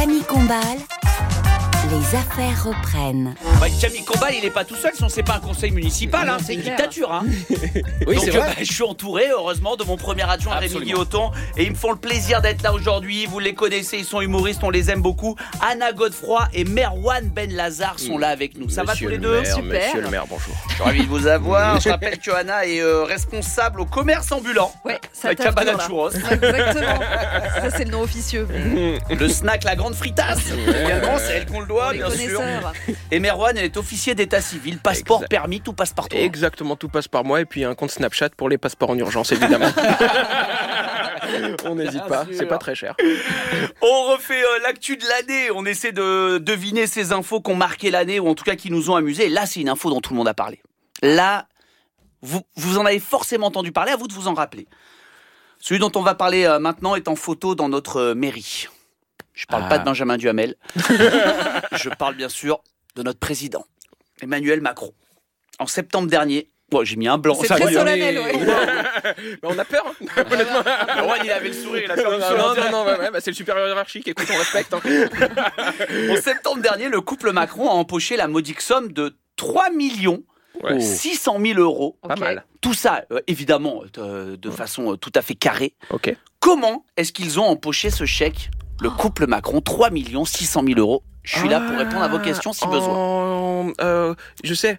Camille Combal, les affaires reprennent. Camille Combal, il est pas tout seul, sinon c'est pas un conseil municipal, c'est une dictature. Oui, donc c'est vrai. je suis entouré, heureusement, de mon premier adjoint Rémi Guilloton, et ils me font le plaisir d'être là aujourd'hui. Vous les connaissez, ils sont humoristes, on les aime beaucoup. Anna Godefroy et Merwan Benlazar sont là avec nous. Ça va tous les deux? Super. Monsieur le maire, bonjour. Je suis ravi de vous avoir. Je rappelle que Anna est responsable au commerce ambulant. Ouais, ça La tape cabane dur, à là. churros. Exactement. Ça, c'est le nom officieux. Le snack La Grande Fritasse. Également, c'est elle qu'on le doit, Les bien sûr. connaisseurs. Et Merwan, elle est officier d'état civil. Passeport, Exact. permis, tout passe par toi. Exactement, tout passe par moi et puis un compte Snapchat pour les passeports en urgence, évidemment. On n'hésite pas, sûr. c'est pas très cher. On refait l'actu de l'année. On essaie de deviner ces infos qui ont marqué l'année ou en tout cas qui nous ont amusés. Là, c'est une info dont tout le monde a parlé. Là, vous en avez forcément entendu parler, à vous de vous en rappeler. Celui dont on va parler maintenant est en photo dans notre mairie. Je parle pas de Benjamin Duhamel. Je parle bien sûr de notre président, Emmanuel Macron. En septembre dernier, j'ai mis un blanc. C'est Ça très va, solennel, ouais. On a peur, hein, honnêtement. Erwan, il avait le sourire, il a Non, perdu son intérêt. c'est le supérieur hiérarchique, écoute, on respecte. Hein. En septembre dernier, le couple Macron a empoché la modique somme de 3 Ouais. 600 000 euros. Pas Ok. mal. Tout ça, évidemment, de façon tout à fait carrée. Ok. Comment est-ce qu'ils ont empoché ce chèque, le couple Macron, 3 600 000 euros? Je suis là pour répondre à vos questions si besoin. Je sais.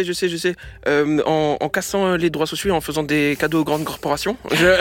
En cassant les droits sociaux et en faisant des cadeaux aux grandes corporations.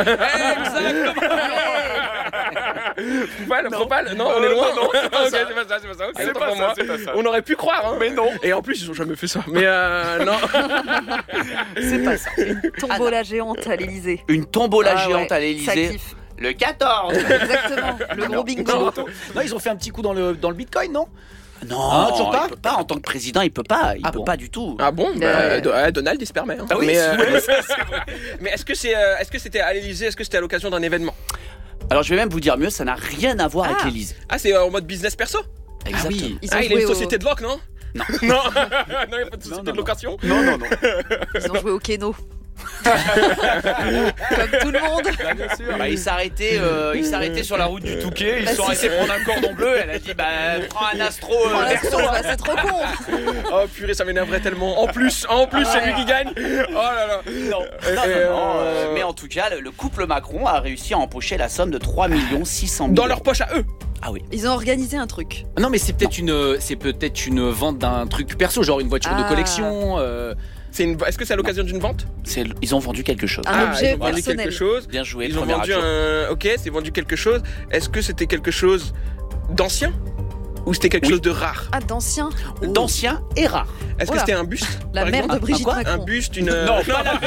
Propal, non, on est loin. non, c'est pas Ok, ça. c'est pas ça. Ok, C'est autant pas pour ça, moi. c'est pas ça. On aurait pu croire, hein. Mais non. Et en plus, ils ont jamais fait ça. Mais non. C'est pas ça. Tombola géante à l'Elysée. Une tombola géante à Ça l'Élysée. kiffe. Le 14. Exactement. Le gros bingo. Non, ils ont fait un petit coup dans le Bitcoin, non? Non, toujours pas il peut pas. En tant que président, il peut pas. Il peut bon. pas du tout. Ah bon Donald, il se permet. Hein. Ah oui, mais c'est mais est-ce que c'était à l'Élysée? Est-ce que c'était à l'occasion d'un événement? Alors, je vais même vous dire mieux, ça n'a rien à voir avec Ah. l'Élysée. Ah, c'est en mode business perso? Exactement. Ils ont Ah, il a joué une société de loc, non? Non. Non, il n'y a pas de société de location? Non, non, non. Ils ont joué au Keno. Comme tout le monde. Bien sûr. Bah, il s'arrêtait sur la route du Touquet, ils se sont arrêtés prendre un cordon bleu, elle a dit prends un astro Oh, la verso. sauce, bah, c'est trop con. Oh purée, ça m'énerverait tellement. En plus, c'est lui qui gagne. Oh là là. Non, mais en tout cas, le couple Macron a réussi à empocher la somme de 3 600 000 Dans leur poche à eux. Ah oui. Ils ont organisé un truc. Non, mais c'est peut-être une vente d'un truc perso, genre une voiture de Ah. collection. Est-ce que c'est à l'occasion d'une vente? Ils ont vendu quelque chose. Un objet ils ont vendu personnel. quelque chose. Bien joué, Ils ont premier vendu adjoint. Ok, c'est vendu quelque chose. Est-ce que c'était quelque chose d'ancien? Ou c'était quelque Oui. chose de rare? Ah, d'ancien. D'ancien et rare. Est-ce que Oula. c'était un buste? La par mère exemple de Brigitte quoi Macron. Un buste, une. Non, pas la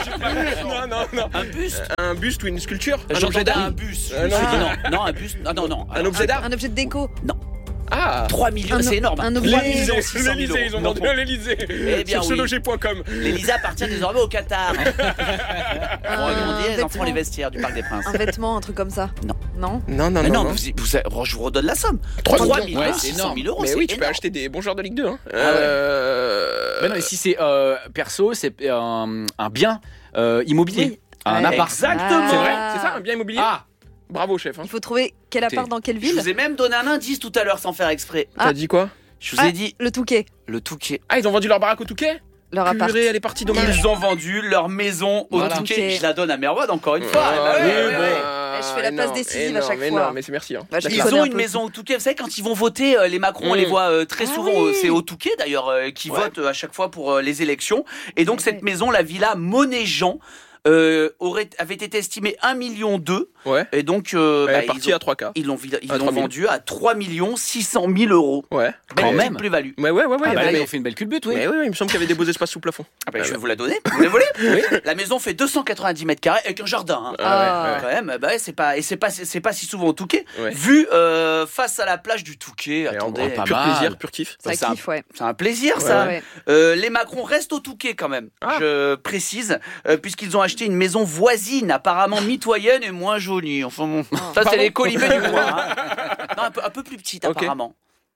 non. Un buste. Un buste ou une sculpture? Un J'entendais objet d'art? un bus. Non, Non, un buste. Non. Un objet d'art? Un objet de déco. Ah! 3 millions, c'est énorme. un 3 objet- millions 600 000 L'Élysée, ils ont euros. vendu à l'Élysée. Eh bien, Sur oui. seloger.com. L'Élysée appartient désormais au Qatar. Pour agrandir les enfants les vestiaires du Parc des Princes. Un vêtement, un truc comme ça. Non. Non. Non, Mais non, je vous redonne la somme. 3 3 millions. millions Ouais, c'est 600 énorme. 000 euros. Mais c'est oui, tu peux énorme. acheter des bons joueurs de Ligue 2. Hein. Mais non, mais si c'est perso, c'est un bien immobilier. Oui. Un Ouais. appart. Exactement. C'est vrai? C'est ça, un bien immobilier? Ah, Bravo, chef. Hein. Il faut trouver quel appart dans quelle Je ville. vous ai même donné un indice tout à l'heure sans faire exprès. T'as dit quoi? Je vous ai dit Le Touquet. le Touquet. Ah, ils ont vendu leur baraque au Touquet? Leur appart. Purée, elle est partie dommage. Ils ont vendu leur maison au Voilà. Touquet. Touquet. Je la donne à Merwan encore une fois. Ah, Bah oui, ouais, bon, ouais. Je fais la passe décisive à chaque mais fois. Non, mais c'est merci. Hein. Bah, je Ils connais ont un une peu. maison au Touquet. Vous savez, quand ils vont voter, les Macron, on les voit très Ah souvent. oui. C'est au Touquet d'ailleurs qui Ouais. votent à chaque fois pour les élections. Et donc, cette maison, la villa Monet-Jean, avait été estimée 1,2 million. Ouais. Et donc, Elle est partie à 3K. ils l'ont À 3 000. vendu à 3 600 000 euros. Ouais. Quand Belle même. plus-value. Ouais. bah mais, là, ils ont fait une belle culbute, oui. mais oui, il me semble qu'il y avait des beaux espaces sous plafond. Je vais vous la donner. Vous voulez voler La maison fait 290 mètres carrés avec un jardin. Hein. Ah. Quand même, bah ouais, c'est pas si souvent au Touquet. Ouais. Vu face à la plage du Touquet. Et en Attendez, gros, pas pur mal. plaisir, pur kiff. Ça c'est un- kiffe, ouais. c'est un plaisir ça. Ouais. Les Macron restent au Touquet quand même. Ah. Je précise, puisqu'ils ont acheté une maison voisine, apparemment mitoyenne et moins jolie. Enfin bon, ça c'est Pardon les colibés du coin. Hein. Non, un peu plus petite Ok. apparemment.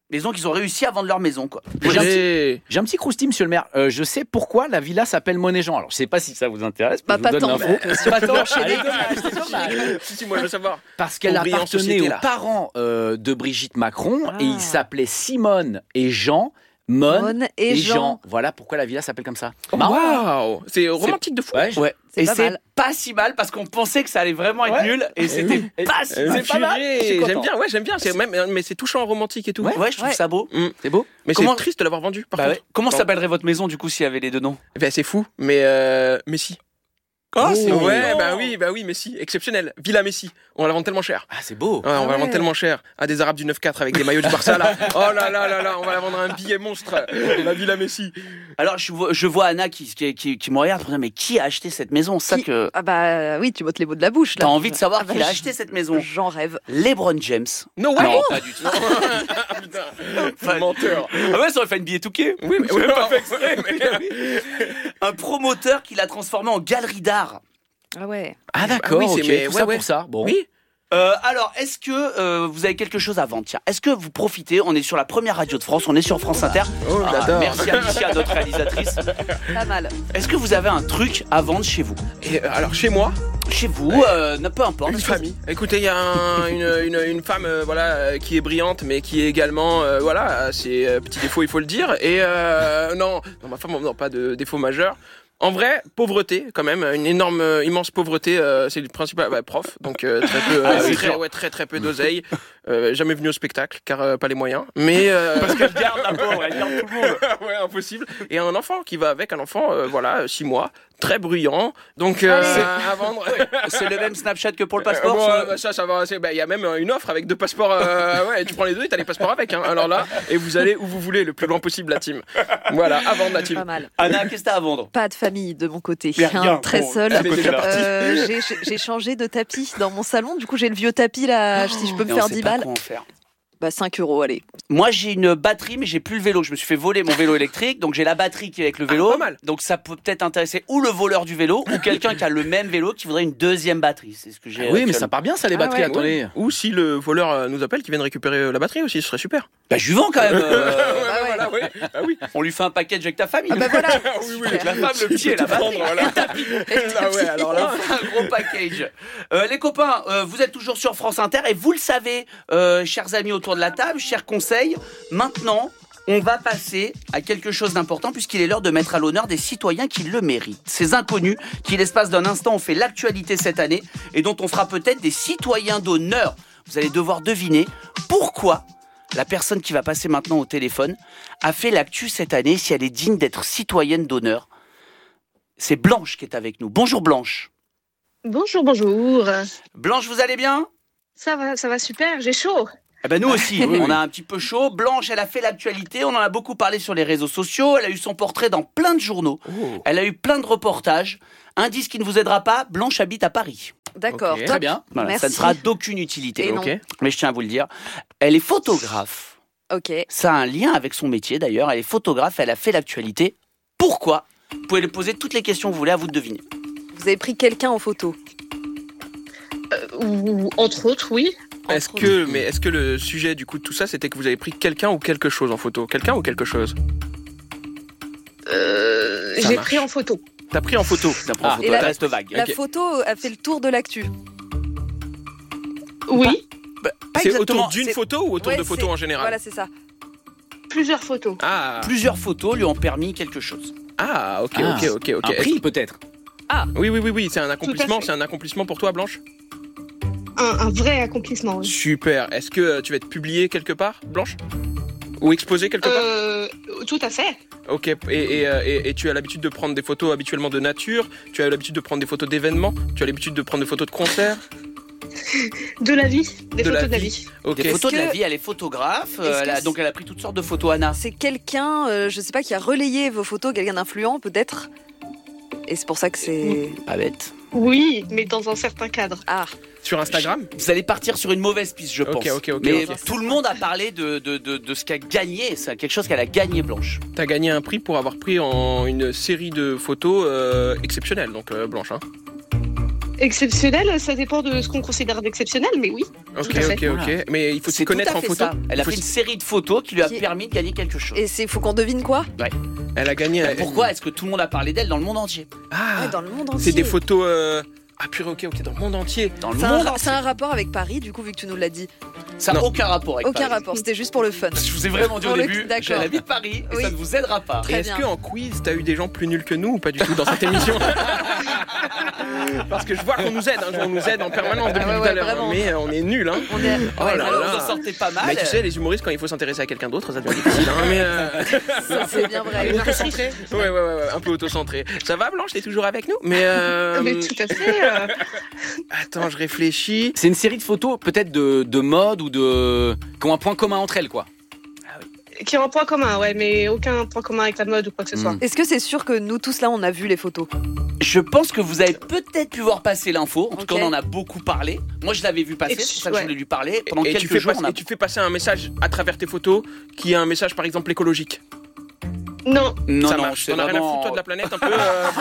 Maison qu'ils ont réussi à vendre leur maison, quoi. J'ai un petit croustille, monsieur le maire. Je sais pourquoi la villa s'appelle Monet-Jean. Alors, je sais pas si ça vous intéresse. Bah, je pas vous donne tant. l'info. Pas tant. Allez, C'est dommage. Si, moi je veux savoir. Parce qu'elle Au brillant appartenait société, aux là. parents de Brigitte Macron et Ah. ils s'appelaient Simone et Jean. Mon Mon et Jean. Voilà pourquoi la villa s'appelle comme ça. Waouh, c'est romantique de fou. Ouais, Ouais. C'est Et pas c'est mal. pas si mal parce qu'on pensait que ça allait vraiment être Ouais. nul et c'était pas si mal. C'est pas mal. Je suis J'aime content. bien, j'aime bien. Mais c'est touchant, romantique et tout. Ouais. Ouais, je trouve Ouais. ça beau. C'est beau. Mais Comment- c'est triste de l'avoir vendu, par Bah contre. ouais. Comment Bon. s'appellerait votre maison du coup s'il y avait les deux noms? Ben, c'est fou, mais Messi. Oh, c'est Ouais, mignon. bah oui, Messi, exceptionnel. Villa Messi, on va la vendre tellement cher. Ah, c'est beau. Ouais, on va la ouais. vendre tellement cher à des Arabes du 9-4 avec des maillots du Barça là. Oh là là là là, on va la vendre à un billet monstre. La Villa Messi. Alors je vois Anna qui me regarde pour dire mais qui a acheté cette maison? Ça Qui- que Ah bah oui, tu bottes les mots de la bouche là. t'as envie de savoir Ah bah, qui a je- acheté cette maison. J'en rêve. LeBron James. No way. Non, pas du tout. Putain, menteur. Ah ouais, ça aurait fait une billet touquet. Oui, mais J'ai pas fait exprès. mais- Un promoteur qui l'a transformé en galerie d'art. Ah ouais. Ah, d'accord. oui, c'est- ok. mais Tout ouais, ça ouais. pour ça. Bon. Oui. Alors, est-ce que vous avez quelque chose à vendre? Tiens, est-ce que vous profitez? On est sur la première radio de France, on est sur France Inter. Oh, Ah, j'adore. merci Alicia, notre réalisatrice. Pas mal. Est-ce que vous avez un truc à vendre chez vous? Et alors chez moi, Chez vous, peu importe. une Est-ce que- famille. Écoutez, il y a une femme qui est brillante, mais qui est également ses petits défauts, il faut le dire. Et non, ma femme n'a pas de défauts majeurs. En vrai, pauvreté quand même, une énorme, immense pauvreté. C'est le principal prof, donc très peu, c'est sûr. très peu d'oseille. Jamais venu au spectacle, car pas les moyens. Mais Parce qu'elle garde la pauvre, elle garde tout le monde. ouais, impossible. Et un enfant qui va avec, un enfant, 6 mois, très bruyant. Donc Allez. à vendre. C'est le même Snapchat que pour le passeport. Bon, sur le- bah, ça va. Il y a même une offre avec 2 passeports. Ouais, tu prends les deux et t'as les passeports avec. Hein. Alors là, et vous allez où vous voulez, le plus loin possible, la team. Voilà, à vendre la Pas team. mal. Anna, qu'est-ce que t'as à vendre? Pas de famille de mon côté. Mais rien. Très Bon, seul. elle est déjà J'ai changé de tapis dans mon salon. Du coup, j'ai le vieux tapis là. Si je peux me Et on faire sait 10 pas balles, quoi en faire. bah 5 €, allez. Moi, j'ai une batterie, mais j'ai plus le vélo. Je me suis fait voler mon vélo électrique, donc j'ai la batterie qui est avec le vélo. pas mal. Donc ça peut peut-être intéresser ou le voleur du vélo ou quelqu'un qui a le même vélo qui voudrait une deuxième batterie. C'est ce que j'ai. Oui, mais ça part bien, ça, les Ah batteries. ouais. Attendez. Ou si le voleur nous appelle, qu'il vienne récupérer la batterie aussi, ce serait super. Bah, je lui vends quand même. ouais. Voilà, ouais. Ah oui. On lui fait un package avec ta famille. Ah bah voilà. Oui, oui. Avec la femme, le petit et la batterie. Voilà. Ah ouais, alors là. On fait un gros package. Les copains, vous êtes toujours sur France Inter et vous le savez, chers amis autour de la table, chers conseils, maintenant, on va passer à quelque chose d'important puisqu'il est l'heure de mettre à l'honneur des citoyens qui le méritent. Ces inconnus qui, l'espace d'un instant, ont fait l'actualité cette année et dont on fera peut-être des citoyens d'honneur. Vous allez devoir deviner pourquoi la personne qui va passer maintenant au téléphone a fait l'actu cette année, si elle est digne d'être citoyenne d'honneur. C'est Blanche qui est avec nous. Bonjour Blanche. Bonjour, bonjour. Blanche, vous allez bien? Ça va super, j'ai chaud. Eh ben nous aussi, on a un petit peu chaud. Blanche, elle a fait l'actualité, on en a beaucoup parlé sur les réseaux sociaux, elle a eu son portrait dans plein de journaux, elle a eu plein de reportages. Indice qui ne vous aidera pas, Blanche habite à Paris. D'accord. Ok. top. Très bien. Voilà, Merci. ça ne sera d'aucune utilité. Et non. Ok. Mais je tiens à vous le dire, elle est photographe. Ok. Ça a un lien avec son métier d'ailleurs, elle est photographe, elle a fait l'actualité. Pourquoi? Vous pouvez lui poser toutes les questions que vous voulez, à vous de deviner. Vous avez pris quelqu'un en photo. Ou entre autres, oui. Est-ce que le sujet du coup de tout ça, c'était que vous avez pris quelqu'un ou quelque chose en photo? Quelqu'un ou quelque chose? Ça J'ai marche. pris en photo. T'as pris en photo. T'as pris en photo, et la- elle reste vague. La Ok. photo a fait le tour de l'actu. Oui, Bah, pas C'est exactement, autour d'une c'est- photo ou autour Ouais, de photos c'est- en général? Voilà, c'est ça. plusieurs photos. Ah, Plusieurs photos lui ont permis quelque chose. ok. Un prix, peut-être. Oui, c'est un accomplissement. Tout à fait. C'est un accomplissement pour toi, Blanche? Un vrai accomplissement, oui. Super. Est-ce que tu vas être publié quelque part, Blanche? Ou exposé quelque part? Tout à fait. Ok. Et tu as l'habitude de prendre des photos habituellement de nature? Tu as l'habitude de prendre des photos d'événements? Tu as l'habitude de prendre des photos de concerts? De la vie, des De la photos de la vie. vie. Ok. Des photos de la que- vie, elle est photographe, Est-ce que donc elle a pris toutes sortes de photos, Anna. C'est quelqu'un, je sais pas, qui a relayé vos photos, quelqu'un d'influent peut-être. Et c'est pour ça que c'est. Pas bête. Oui, mais dans un certain cadre. Ah, Sur Instagram? Vous allez partir sur une mauvaise piste, je pense. Ok, Mais ok. tout le monde a parlé de ce qu'a gagné, c'est quelque chose qu'elle a gagné, Blanche. T'as gagné un prix pour avoir pris en une série de photos exceptionnelles, donc Blanche. Hein. Exceptionnel, ça dépend de ce qu'on considère d'exceptionnel, mais oui. Ok, Tout à fait. ok. Mais il faut s'y C'est tout connaître à en fait photo. ça. Elle a Faut fait une s'y- série de photos qui lui a Qui- permis de gagner quelque chose. Et faut qu'on devine quoi? Elle a gagné. Pourquoi est-ce que tout le monde a parlé d'elle dans le monde entier? Ah, Ouais, dans le monde entier. c'est des photos. Ah purée, ok, dans le monde entier. Dans le C'est monde un, entier. c'est un rapport avec Paris, du coup, vu que tu nous l'as dit. Ça n'a Non. aucun rapport avec Aucun Paris. rapport, c'était juste pour le fun. Je vous ai vraiment dit au Pour le début, coup, d'accord. j'ai la vie de Paris et Oui. ça ne vous aidera pas. Très Et est-ce bien. qu'en quiz, t'as eu des gens plus nuls que nous ou pas du tout dans cette émission? Parce que je vois qu'on nous aide, on nous aide en permanence depuis Ah ouais, tout à ouais, l'heure, vraiment. mais on est nuls. Hein. On est... Oh ouais, là alors, là. Vous en sortez pas mal. Mais tu sais, les humoristes, quand il faut s'intéresser à quelqu'un d'autre, ça devient difficile. Hein, mais ça, c'est bien vrai. auto-centré. Ouais, un peu auto-centré. Ça va, Blanche, t'es toujours avec nous? Mais tout à fait. Attends, je réfléchis. C'est une série de photos peut-être de mode ou de qui ont un point commun entre elles quoi. Qui ont un point commun, ouais, mais aucun point commun avec la mode ou quoi que ce soit. Est-ce que c'est sûr que nous tous là, on a vu les photos? Je pense que vous avez peut-être pu voir passer l'info. En tout cas, Ok. on en a beaucoup parlé. Moi, je l'avais vu passer. Et C'est pour ça que ouais. je voulais lui parler. Pendant Et quelques tu fais jours, pas- on a... et tu fais passer un message à travers tes photos qui est un message par exemple écologique. Non, Non, Ça non, marche. c'est T'en as rien à vraiment... foutre toi de la planète un peu.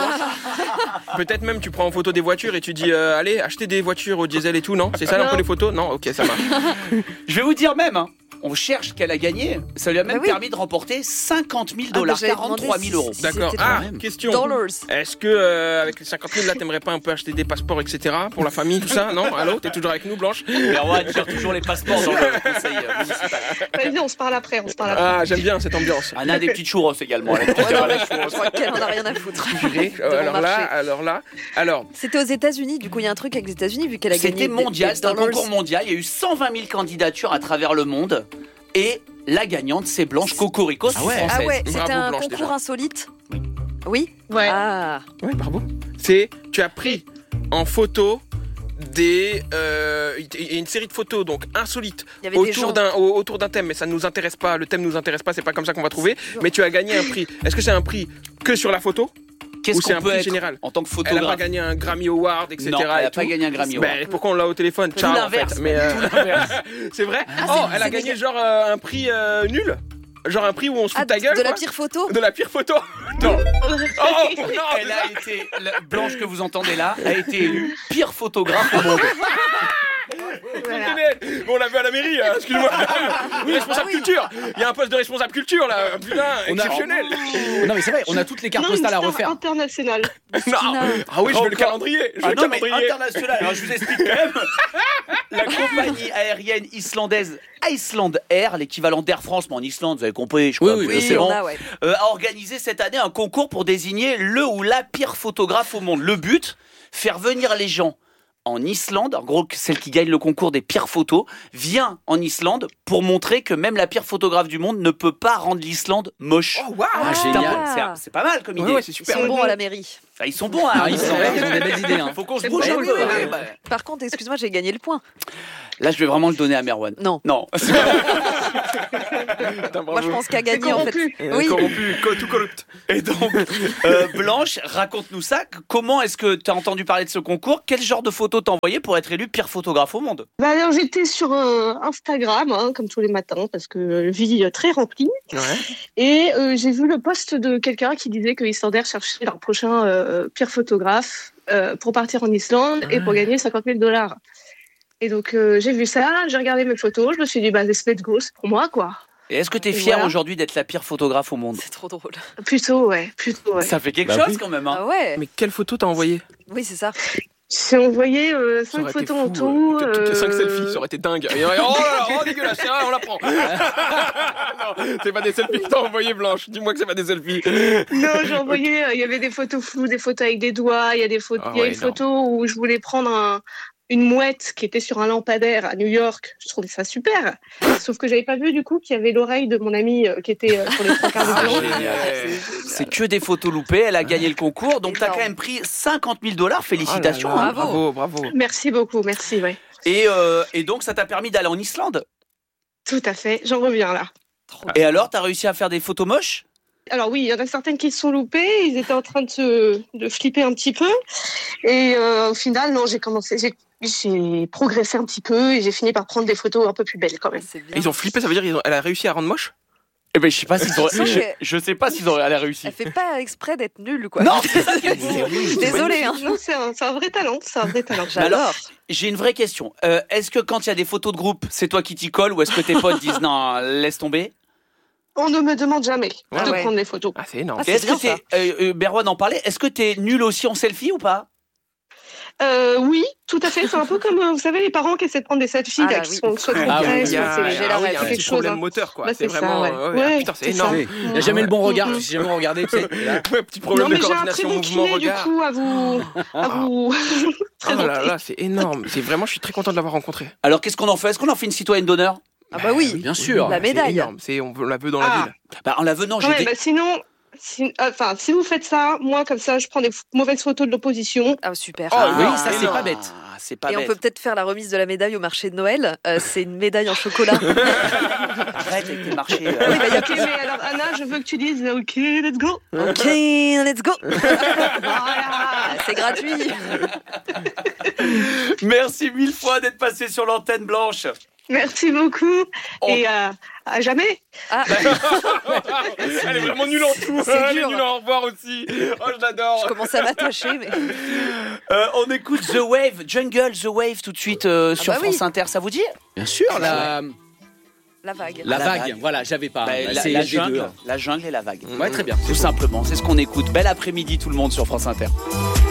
Peut-être même tu prends en photo des voitures et tu dis allez acheter des voitures au diesel et tout, non? C'est ça un Non. peu les photos? Non, ok, ça marche. Je vais vous dire même, hein, on cherche qu'elle a gagné. Ça lui a même Bah oui. permis de remporter 50 000 Ah, dollars, bah, j'allais demander 43 000 euros. si D'accord. c'était Ah, même. question. Dollars. Est-ce que avec les 50 000 là t'aimerais pas un peu acheter des passeports etc pour la famille tout ça? Non? Allô? T'es toujours avec nous, Blanche? Erwan gère toujours les passeports dans le conseil municipal. vas-y, on se parle après, Ah, j'aime bien cette ambiance. Anna a des petites churros également. Elle a des petites Ouais, non, churros. mais je crois qu'elle en a rien à foutre. Purée. De mon marché. Alors, C'était aux États-Unis, du coup, il y a un truc avec les États-Unis, vu qu'elle a gagné. C'était mondial, des c'est un dollars. concours mondial. Il y a eu 120 000 candidatures à travers le monde. Et la gagnante, c'est Blanche Cocorico, Ah ouais. française. Ah ouais, Bravo, c'était un Blanche, concours déjà. insolite. Oui. Ouais. Ah. ouais, bravo. Tu as pris en photo il y a une série de photos donc insolites Il y avait des gens. autour d'un thème, mais ça ne nous intéresse pas. Le thème nous intéresse pas, c'est pas comme ça qu'on va trouver. sûr. Mais tu as gagné un prix. Est-ce que c'est un prix que sur la photo Qu'est-ce ou c'est qu'on un peut prix être général? en tant que Elle n'a pas photographe? gagné un Grammy Award, etc. Non, elle et n'a tout. pas gagné un Grammy Award. Ben, pourquoi on l'a au téléphone? Ciao, en l'inverse. fait. Mais c'est vrai? Oh, elle a c'est gagné genre un prix nul? Genre un prix où on se fout Ah, de ta gueule? de la quoi pire photo. De la pire photo? Non. Oh, non, Elle a été, la Blanche que vous entendez là, a été élue pire photographe au monde. Voilà. Bon, on l'a vu à la mairie, hein, excuse-moi. Responsable oui. culture. Il y a un poste de responsable culture là. Putain, On a- exceptionnel. Non mais c'est vrai, on a toutes les cartes Non, une postales à star refaire. internationale. Non. Ah oui, je veux le Encore. calendrier. Je veux Ah le non, mais calendrier. international. Alors, je vous explique quand même. La compagnie aérienne islandaise Iceland Air, l'équivalent d'Air France, mais en Islande, vous avez compris, je crois. Oui, Oui, c'est on bon, a, ouais. a organisé cette année un concours pour désigner le ou la pire photographe au monde. Le but, faire venir les gens en Islande, en gros celle qui gagne le concours des pires photos, vient en Islande pour montrer que même la pire photographe du monde ne peut pas rendre l'Islande moche. Oh waouh. Ah, C'est génial. c'est pas mal comme idée. Ouais, ouais, c'est Ils super. sont bons à la mairie. Ah, ils sont bons, hein, Ah, ils sont ils ont des belles idées. Hein. Faut qu'on se C'est bouge bon, un oui, peu. oui, hein. oui. Bah, Par contre, excuse-moi, j'ai gagné le point. Là, je vais vraiment le donner à Merwan. Non. Non. Putain, Moi, je bravo. pense qu'à gagner, en fait. corrompu. Oui. Corrompu, tout corrupt. Et donc, Blanche, raconte-nous ça. Comment est-ce que tu as entendu parler de ce concours? Quel genre de photos t'as envoyé pour être élu pire photographe au monde? Bah alors j'étais sur Instagram, hein, comme tous les matins, parce que vie très remplie. Ouais. Et j'ai vu le post de quelqu'un qui disait que Islander cherchait leur prochain pire photographe pour partir en Islande et pour gagner 50 000 $. Et donc j'ai vu ça, j'ai regardé mes photos, je me suis dit bah let's go, c'est pour moi quoi. Et est-ce que tu es Et fier voilà. aujourd'hui d'être la pire photographe au monde? C'est trop drôle. Plutôt ouais. Ça fait quelque Bah chose oui. quand même. Hein. Ah ouais. Mais quelle photo t'as envoyé? Oui, c'est ça. J'ai envoyé Ça 5 aurait été photos en fou, tout. Toutes les 5 selfies, ça aurait été dingue. Et, oh là là, oh dégueulasse, c'est vrai, on la prend. Non, c'est pas des selfies que t'as envoyé, Blanche. Dis-moi que c'est pas des selfies. Non, j'ai envoyé, il y avait des photos floues, des photos avec des doigts, il y a des photos, Ah il y a ouais, une photo où je voulais prendre une mouette qui était sur un lampadaire à New York. Je trouvais ça super. Sauf que j'avais pas vu du coup qu'il y avait l'oreille de mon ami qui était sur les 3 quarts du Ah, plan. génial. C'est que des photos loupées. Elle a gagné le concours. Donc, tu as Énorme. quand même pris 50 000 $. Félicitations. Oh là là, hein. Bravo. Bravo. Merci beaucoup, merci, ouais. Et donc, ça t'a permis d'aller en Islande. Tout à fait, j'en reviens là. Et alors, tu as réussi à faire des photos moches? Alors oui, il y en a certaines qui se sont loupées, ils étaient en train de flipper un petit peu. Et au final, non, j'ai progressé un petit peu et j'ai fini par prendre des photos un peu plus belles quand même. C'est bien. Et ils ont flippé, ça veut dire qu'elle a réussi à rendre moche? Eh ben, je sais pas s'ils auraient, Je sens que- je sais pas s'ils auraient réussi. Elle fait pas exprès d'être nulle, quoi. Non, c'est ça qu'elle dit. Désolée, hein. Non, c'est un vrai talent. C'est un vrai talent. J'adore. J'ai une vraie question. Est-ce que quand il y a des photos de groupe, c'est toi qui t'y colles ou est-ce que tes potes disent non, laisse tomber? On ne me demande jamais Ah de ouais. prendre des photos. Ah, c'est énorme. Ah, c'est Et est-ce bien, que t'es, Berwan en parlait, est-ce que t'es nul aussi en selfie ou pas? Oui, tout à fait. C'est un peu comme, vous savez, les parents qui essaient de prendre des selfies, Ah, là, bah qui oui. sont soit trop Ah oui, près, Il y a, soit c'est j'ai la ah oui, il y a rêve, un quelque petit chose. problème Hein. moteur, quoi. Bah, c'est c'est ça, vraiment. ouais. Ah, Ouais, putain, c'est c'est ça. énorme. Il a jamais le bon regard. Si jamais regardé, tu sais. là. Ouais, petit Non, problème de mais j'ai un très coordination bon kiné, du mouvement-regard. coup, à vous Oh présenter. là là, c'est énorme. C'est vraiment, je suis très content de l'avoir rencontré. Alors qu'est-ce qu'on en fait? Est-ce qu'on en fait une citoyenne d'honneur? Ah bah oui. Bien sûr. La C'est médaille. énorme. On la veut dans la Ah. ville. Bah en la venant, Ouais, j'ai bah, sinon, si vous faites ça, moi, comme ça, je prends des mauvaises photos de l'opposition. Ah super. Oh, oui, non, ça, mais c'est non. pas bête. C'est pas Et on bête. peut peut-être faire la remise de la médaille au marché de Noël. C'est une médaille en chocolat. Arrête avec tes marchés. Oui, bah, y a Ok, mais alors, Anna, je veux que tu dises OK, let's go. Ok, let's go. Voilà. C'est gratuit. Merci mille fois d'être passé sur l'antenne blanche. Merci beaucoup. Oh. Et à jamais. Ah, Elle est vraiment nulle en tout. C'est Elle est dur. nulle en revoir aussi. Oh, je l'adore. je commence à m'attacher, mais On écoute The Wave, Jungle, The Wave tout de suite sur bah oui. France Inter. Ça vous dit? Bien sûr, la la vague. vague. Voilà, j'avais pas. Bah, C'est la les deux. jungle, la jungle et la vague. Ouais, très bien. Tout simplement, c'est ce qu'on écoute. Bel après-midi tout le monde sur France Inter.